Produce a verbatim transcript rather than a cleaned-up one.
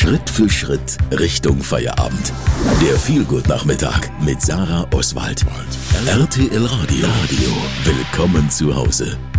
Schritt für Schritt Richtung Feierabend. Der Feelgood-Nachmittag mit Sarah Oswald. R T L Radio. Radio. Willkommen zu Hause.